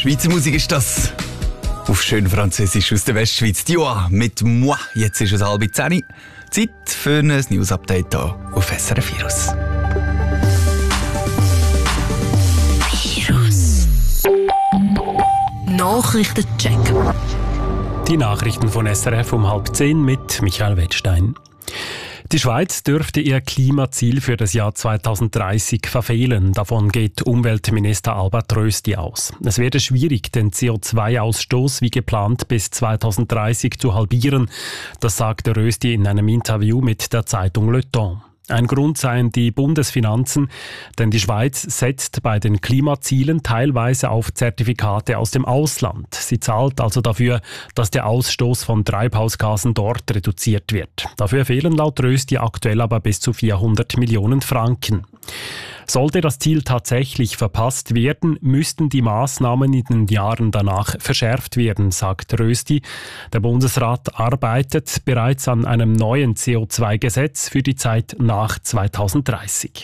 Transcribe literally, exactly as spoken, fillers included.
Schweizer Musik ist das. Auf schön Französisch aus der Westschweiz. Dioa mit «Moi». Jetzt ist es halb zehn. Zeit für ein News-Update hier auf S R F Virus. Virus. Nachrichtencheck. Die Nachrichten von S R F um halb zehn mit Michael Wettstein. Die Schweiz dürfte ihr Klimaziel für das Jahr zweitausenddreißig verfehlen. Davon geht Umweltminister Albert Rösti aus. Es werde schwierig, den C O zwei Ausstoß wie geplant bis zweitausenddreißig zu halbieren. Das sagte Rösti in einem Interview mit der Zeitung Le Temps. Ein Grund seien die Bundesfinanzen, denn die Schweiz setzt bei den Klimazielen teilweise auf Zertifikate aus dem Ausland. Sie zahlt also dafür, dass der Ausstoß von Treibhausgasen dort reduziert wird. Dafür fehlen laut Rösti aktuell aber bis zu vierhundert Millionen Franken. Sollte das Ziel tatsächlich verpasst werden, müssten die Maßnahmen in den Jahren danach verschärft werden, sagt Rösti. Der Bundesrat arbeitet bereits an einem neuen C O zwei Gesetz für die Zeit nach zweitausenddreißig.